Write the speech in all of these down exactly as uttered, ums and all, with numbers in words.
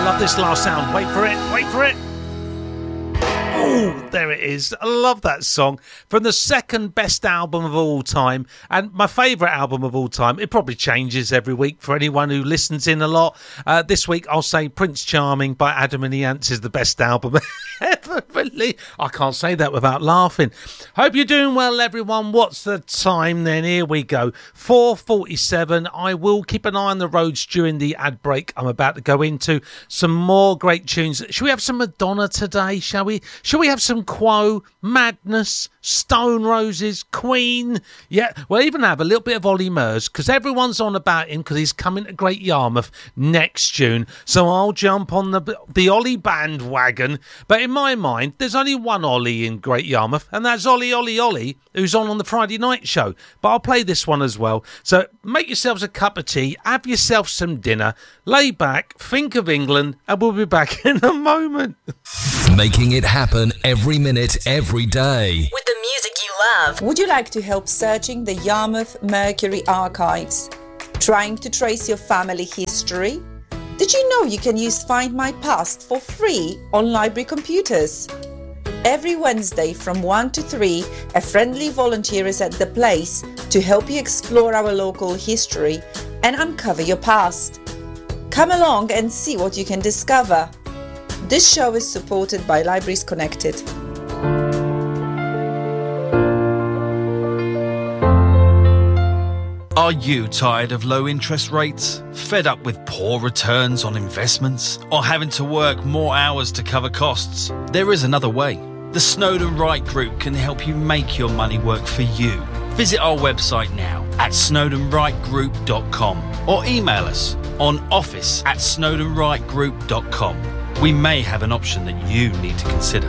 love this last sound. Wait for it, wait for it. Oh, there it is. I love that song. From the second best album of all time, and my favourite album of all time. It probably changes every week for anyone who listens in a lot. Uh, this week, I'll say Prince Charming by Adam and the Ants is the best album ever. Really? I can't say that without laughing. Hope you're doing well, everyone. What's the time then? Here we go. four forty-seven. I will keep an eye on the roads during the ad break I'm about to go into. Some more great tunes. Shall we have some Madonna today, shall we? Shall we have some Quo, Madness, Stone Roses, Queen? Yeah, we'll even have a little bit of Ollie Murs, because everyone's on about him because he's coming to Great Yarmouth next June. So I'll jump on the the Ollie bandwagon. But in my mind, there's only one Ollie in Great Yarmouth, and that's Ollie, Ollie, Ollie, who's on on the Friday night show. But I'll play this one as well. So make yourselves a cup of tea, have yourself some dinner, lay back, think of England, and we'll be back in a moment. Making it happen every minute, every day. With the music you love. Would you like to help searching the Yarmouth Mercury archives? Trying to trace your family history? Did you know you can use Find My Past for free on library computers? Every Wednesday from one to three, a friendly volunteer is at the place to help you explore our local history and uncover your past. Come along and see what you can discover. This show is supported by Libraries Connected. Are you tired of low interest rates? Fed up with poor returns on investments? Or having to work more hours to cover costs? There is another way. The Snowden Wright Group can help you make your money work for you. Visit our website now at snowden wright group dot com or email us on office at snowden wright group dot com. We may have an option that you need to consider.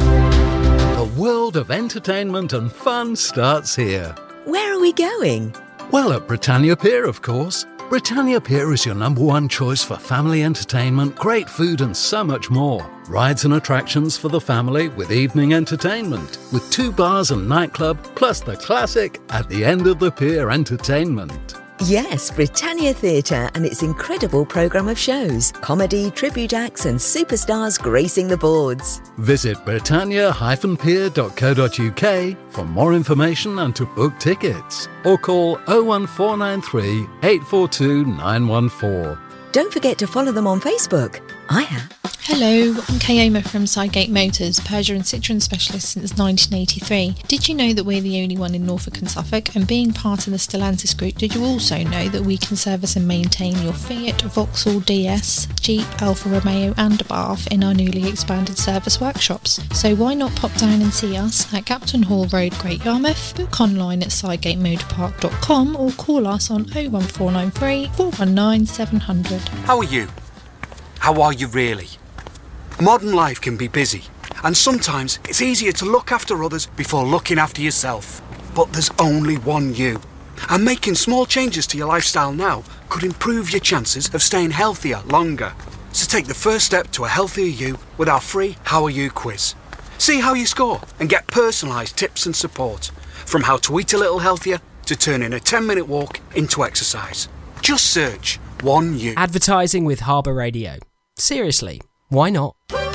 The world of entertainment and fun starts here. Where are we going? Well, at Britannia Pier, of course. Britannia Pier is your number one choice for family entertainment, great food and so much more. Rides and attractions for the family with evening entertainment, with two bars and nightclub, plus the classic At the End of the Pier entertainment. Yes, Britannia Theatre and its incredible programme of shows, comedy, tribute acts and superstars gracing the boards. Visit britannia dash pier dot co dot uk for more information and to book tickets. Or call oh one four nine three, eight four two, nine one four. Don't forget to follow them on Facebook. I have. Hello, I'm Kayoma from Sidegate Motors, Peugeot and Citroën specialist since nineteen eighty-three. Did you know that we're the only one in Norfolk and Suffolk? And being part of the Stellantis group, did you also know that we can service and maintain your Fiat, Vauxhall D S, Jeep, Alfa Romeo and Abarth in our newly expanded service workshops? So why not pop down and see us at Captain Hall Road, Great Yarmouth, book online at sidegate motor park dot com or call us on oh one four nine three, four one nine, seven hundred. How are you? How are you really? Modern life can be busy, and sometimes it's easier to look after others before looking after yourself. But there's only one you. And making small changes to your lifestyle now could improve your chances of staying healthier longer. So take the first step to a healthier you with our free How Are You quiz. See how you score and get personalised tips and support. From how to eat a little healthier to turning a ten minute walk into exercise. Just search One You. Advertising with Harbour Radio. Seriously, why not?